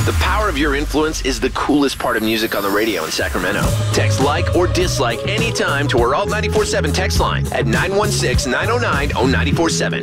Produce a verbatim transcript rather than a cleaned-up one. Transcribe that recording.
The power of your influence is the coolest part of music on the radio in Sacramento. Text like or dislike anytime to our Alt nine four seven text line at nine one six, nine oh nine, oh nine four seven.